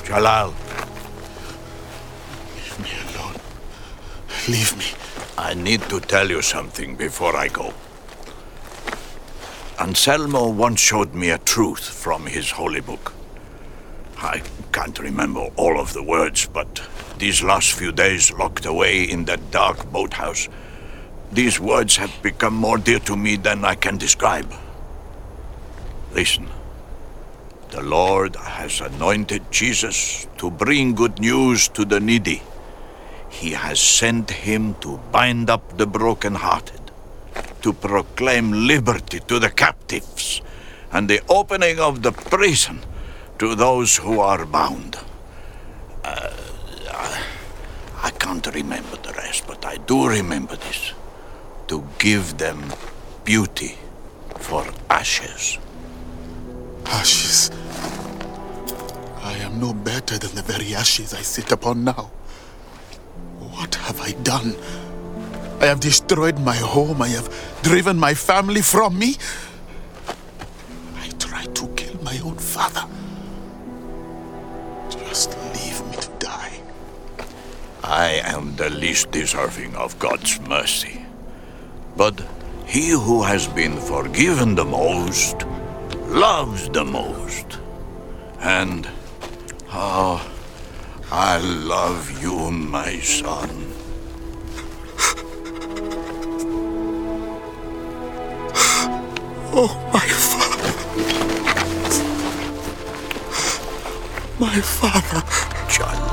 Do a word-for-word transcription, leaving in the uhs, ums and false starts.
Jalal, Leave me alone. Leave me. I need to tell you something before I go. Anselmo once showed me a truth from his holy book. I can't remember all of the words, but these last few days locked away in that dark boathouse, these words have become more dear to me than I can describe. Listen. The Lord has anointed Jesus to bring good news to the needy. He has sent him to bind up the brokenhearted, to proclaim liberty to the captives, and the opening of the prison to those who are bound. Uh, I can't remember the rest, but I do remember this. To give them beauty for ashes. Ashes. I am no better than the very ashes I sit upon now. What have I done? I have destroyed my home. I have driven my family from me. I tried to kill my own father. Just leave me to die. I am the least deserving of God's mercy. But he who has been forgiven the most loves the most. And, oh, I love you, my son. Oh, my father. My father.